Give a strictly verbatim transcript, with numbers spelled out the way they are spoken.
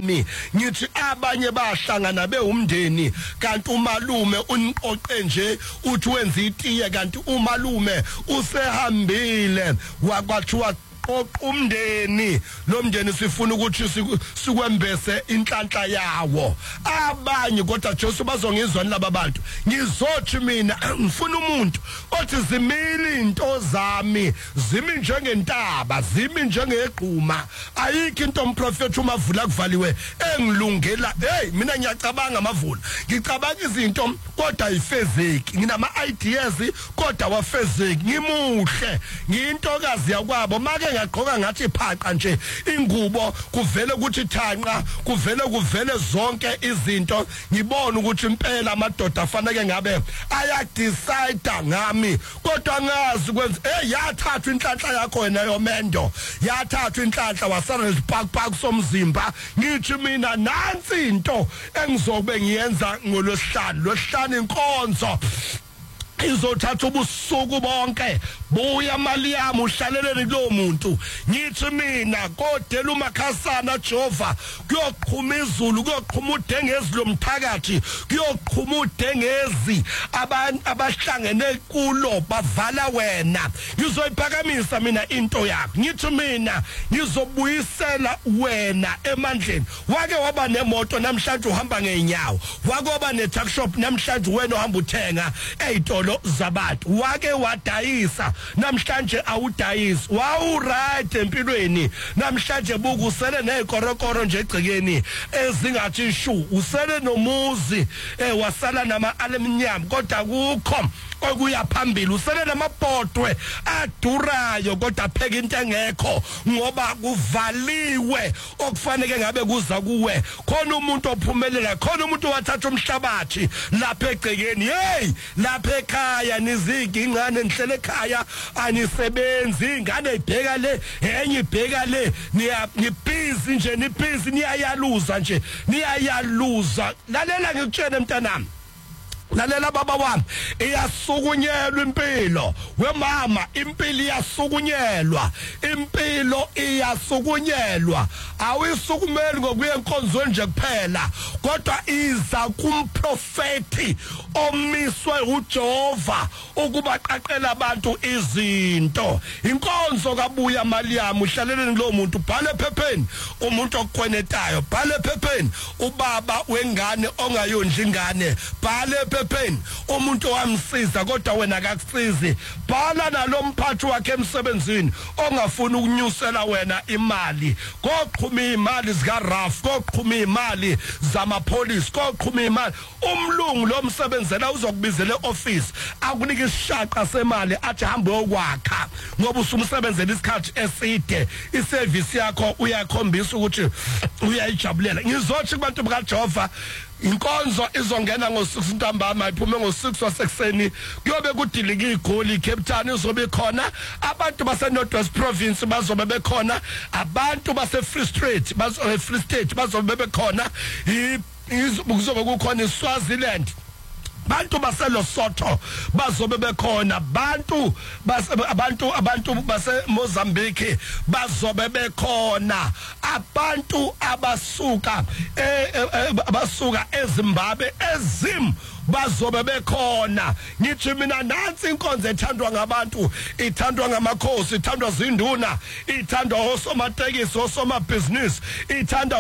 zami ngithi abanye bahlangana beumndeni kanti umalume uniqoqe nje uthi wenza itiye kanti umalume usehambile wakwathiwa umndeni lo mndeni sifuna ukuthi sikwembese inhlanhla yawo abanye kodwa Jesu bazongizwa laba bantu ngizothi mina ngifuna umuntu othi zimili into zami zimi njengentaba zimi njengegquma ayikho into umprofeti umavula kuvaliwe engilungela hey mina ngiyacabanga amavula ngicabanga izinto kodwa ayifezeki nginama ideas kodwa wafezeki ngimuhle ngiyintokazi yakwabo make ngaqoka ngathi phaqa nje ingubo kuvele ukuthi thanqa kuvele kuvele zonke izinto ngibona ukuthi impela amadoda afanele ngabe aya decide ngami kodwa ngazi kwenza eh yathathwa inhlanhla yakho wena yomendo yathathwa inhlanhla wasana nesibhakbhak somzimba ngithi mina nansi into engizobe ngiyenza ngolosihlanu losihlanu inkonzo izothatha ubusuku bonke buya mali yami uhlaleleni kulo muntu ngithi mina kodela umakhasana Jehova kuyoqhuma izulu kuyoqhuma udengezi lomthakathi kuyoqhuma udengezi abantu abahlangene kulo bavala wena ngizoyiphakamisa mina into yakho ngithi mina ngizobuyisela wena emandleni wake waba nemoto namhlanje uhamba ngeenyawo wake waba ne tuck shop namhlanje wena uhamba uthenga eyitolo zabantu wake wadayisa namhlanje awudayisi wawu right empilweni namhlanje buku usele nezikorokoro nje egcikeni ezingathi shu usele nomuzi eh wasala nama aluminium kodwa kukho okuya phambili usele namabhodwe adurayo kodwa pheka into engekho ngoba kuvaliwe okufanele ngabe kuza kuwe khona umuntu ophumelela khona umuntu wathatha umhlabathi lapha egcikeni hey lapha ekhaya nizigi ingane nihlele ekhaya anisebenzi ingane ibheka le enye ibheka le nibhizi nje nibhizi niyayaluza nje niyayaluza lalela ngikutshela mntanami lalela baba wami iyasukunyelwa impilo wemama impilo iyasukunyelwa impilo iyasukunyelwa awisukumeli ngokuya enkonzweni nje kuphela kodwa iza kumprofeti omiswe uJehova ukuba qaqela abantu izinto inkonzo kabuya mali yami uhlaleleni lo muntu bhale ephepheni umuntu okwenetayo bhale ephepheni ubaba wengane ongayondla ingane bhale ephepheni umuntu wamsiza kodwa wena akakusizi bhala nalomphathi wakhe emsebenzini ongafuna ukunyusela wena imali koqhuma imali zika Raf koqhuma imali zamapolice koqhuma imali umlungu lomsebenzela uzokubizela eoffice akunika ishaqa semali athi hambe okwakha ngoba usumsebenzela isikhathi eside iservice yakho uyakhombisa ukuthi uyayijabulela ngizothi kubantu bakaJehova inkonzo izongena ngo-six ntambama iphume ngo-six wasekuseni kuyobe kudilika igoli Cape Town izobe khona abantu base North West Province bazobe bekhona abantu base Free State bazobe Free State bazobe bekhona kuzobe kukhona iSwaziland bantu baseLesotho bazobe bekhona bantu abantu abantu base Mozambique bazobe bekhona abantu abasuka abasuka eZimbabwe ezim bazobe bekhona ngithi mina nansi inkonzo ethandwa ngabantu ithandwa ngamakhosi ithandwa zinduna ithandwa osomatekisi osomabhizinisi ithandwa